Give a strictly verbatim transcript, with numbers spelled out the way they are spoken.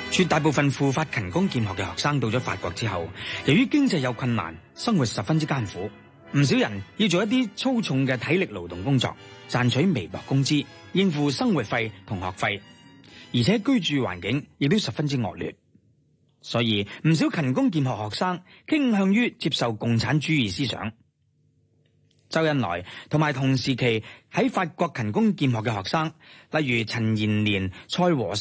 絕大部分赴法勤工儉學嘅學生到咗法國之後，由於經濟有困難，生活十分之艱苦，唔少人要做一啲粗重嘅體力勞動工作，賺取微薄工資，應付生活費同學費，而且居住環境亦都十分之惡劣。所以唔少勤工儉學學生傾向於接受共產主義思想。周恩來同埋同時期喺法國勤工儉學嘅學生，例如陳延年、蔡和